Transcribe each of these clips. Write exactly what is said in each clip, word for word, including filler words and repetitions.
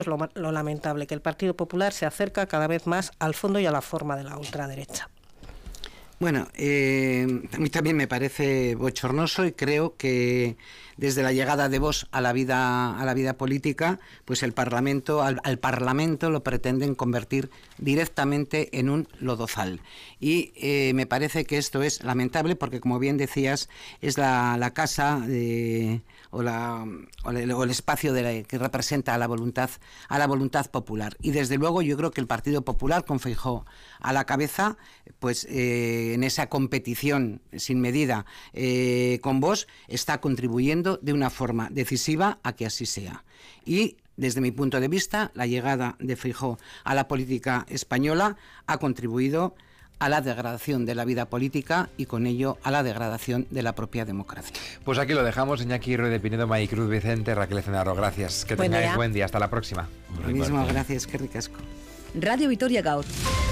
es lo, lo lamentable, que el Partido Popular se acerca cada vez más al fondo y a la forma de la ultraderecha. Bueno, eh, a mí también me parece bochornoso y creo que desde la llegada de Vox a la vida a la vida política, pues el Parlamento al, al Parlamento lo pretenden convertir directamente en un lodazal. Y eh, me parece que esto es lamentable porque, como bien decías, es la, la casa de, o, la, o, el, o el espacio de la, que representa a la voluntad a la voluntad popular. Y desde luego yo creo que el Partido Popular, con Feijóo a la cabeza, pues eh, en esa competición sin medida eh, con Vox, está contribuyendo de una forma decisiva a que así sea. Y desde mi punto de vista, la llegada de Feijóo a la política española ha contribuido a la degradación de la vida política y con ello a la degradación de la propia democracia. Pues aquí lo dejamos. Iñaki Ruiz de Pinedo, Maricruz Vicente, Raquel Cenarro, gracias. Que buen tengáis día. Buen día. Hasta la próxima. Lo mismo, gracias. Qué ricasco. Radio Vitoria Gaur.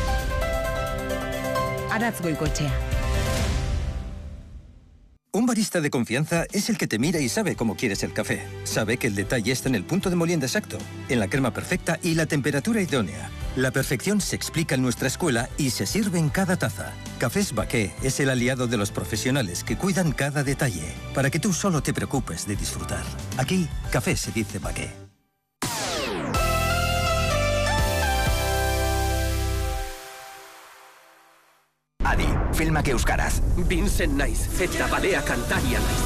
Aratz Goikoetxea. Un barista de confianza es el que te mira y sabe cómo quieres el café. Sabe que el detalle está en el punto de molienda exacto, en la crema perfecta y la temperatura idónea. La perfección se explica en nuestra escuela y se sirve en cada taza. Cafés Baqué es el aliado de los profesionales que cuidan cada detalle, para que tú solo te preocupes de disfrutar. Aquí, café se dice Baqué. Adi, filmak euskaraz. Vincent naiz, eta balea kantaria naiz.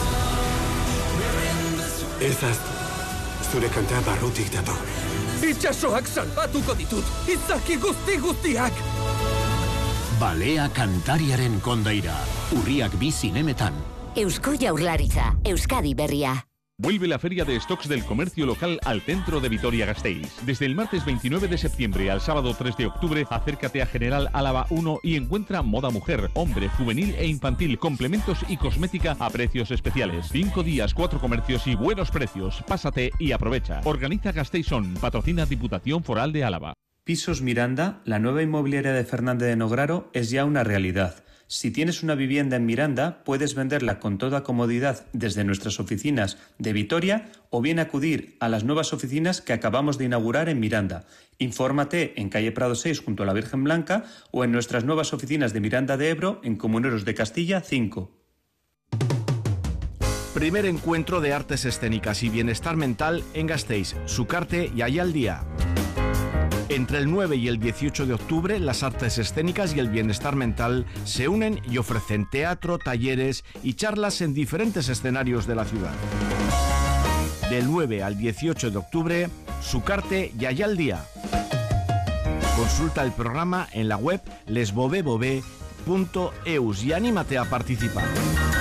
Ez zure kanta barrutik dator. Itxasoak salbatuko ditut, izaki guzti guztiak! Balea kantariaren kondaira, urriak bi zinemetan. Eusko Jaurlaritza, Euskadi berria. Vuelve la Feria de Stocks del Comercio Local al centro de Vitoria-Gasteiz. Desde el martes veintinueve de septiembre al sábado tres de octubre, acércate a General Álava uno y encuentra moda mujer, hombre, juvenil e infantil, complementos y cosmética a precios especiales. Cinco días, cuatro comercios y buenos precios. Pásate y aprovecha. Organiza Gasteizón, patrocina Diputación Foral de Álava. Pisos Miranda, la nueva inmobiliaria de Fernández de Nograro, es ya una realidad. Si tienes una vivienda en Miranda, puedes venderla con toda comodidad desde nuestras oficinas de Vitoria o bien acudir a las nuevas oficinas que acabamos de inaugurar en Miranda. Infórmate en calle Prado seis junto a la Virgen Blanca o en nuestras nuevas oficinas de Miranda de Ebro en Comuneros de Castilla cinco. Primer encuentro de artes escénicas y bienestar mental en Gasteiz, Sucarte y Ayaldía. Entre el nueve y el dieciocho de octubre, las artes escénicas y el bienestar mental se unen y ofrecen teatro, talleres y charlas en diferentes escenarios de la ciudad. Del nueve al dieciocho de octubre, Sucarte y Ayaldía. Consulta el programa en la web lesbobebove punto eus y anímate a participar.